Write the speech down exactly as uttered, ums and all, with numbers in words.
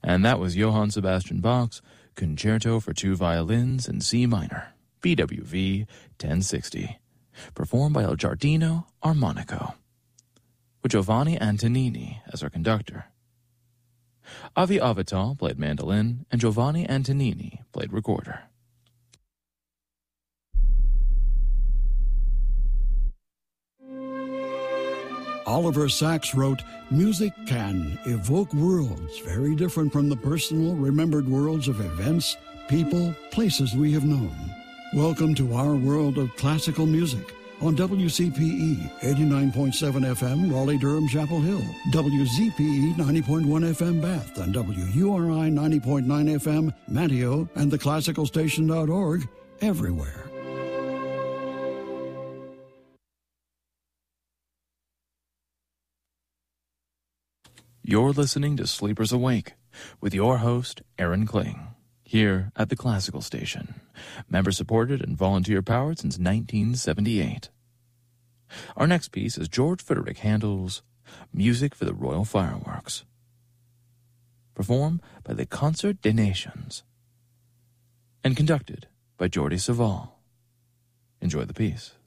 And that was Johann Sebastian Bach's Concerto for Two Violins in C minor, B W V ten sixty, performed by Il Giardino Armonico, with Giovanni Antonini as our conductor. Avi Avital played mandolin, and Giovanni Antonini played recorder. Oliver Sacks wrote, "Music can evoke worlds very different from the personal, remembered worlds of events, people, places we have known. Welcome to our world of classical music on W C P E eighty-nine point seven F M, Raleigh-Durham, Chapel Hill, W Z P E ninety point one F M, Bath, and W U R I ninety point nine F M, Manteo, and the classical station dot org, everywhere." You're listening to Sleepers Awake with your host, Aaron Kling, here at the Classical Station, member-supported and volunteer-powered since nineteen seventy-eight. Our next piece is George Frederick Handel's Music for the Royal Fireworks, performed by the Concert des Nations and conducted by Jordi Savall. Enjoy the piece.